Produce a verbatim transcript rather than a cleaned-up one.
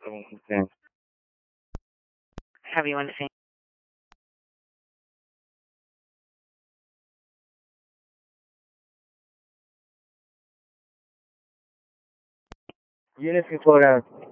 Have you want to say? Unit before that.